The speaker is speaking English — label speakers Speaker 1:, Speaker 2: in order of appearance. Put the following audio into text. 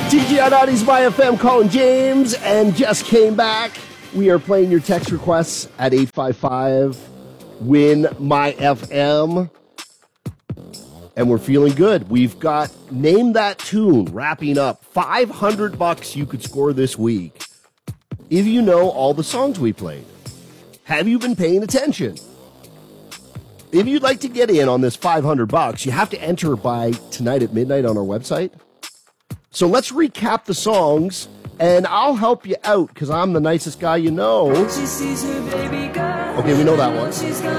Speaker 1: TGI 90s by FM, Colin James, and just came back. We are playing your text requests at 855-WIN-MY-FM. And we're feeling good. We've got Name That Tune wrapping up. $500 you could score this week if you know all the songs we played. Have you been paying attention? If you'd like to get in on this $500, you have to enter by tonight at midnight on our website. So let's recap the songs, and I'll help you out because I'm the nicest guy you know. Okay, we know that one.